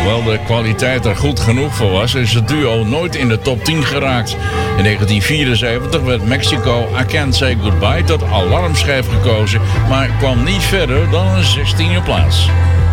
Hoewel de kwaliteit er goed genoeg voor was, is het duo nooit in de top 10 geraakt. In 1974 werd Mexico I Can't Say Goodbye tot alarmschijf gekozen, maar kwam niet verder dan een 16e plaats.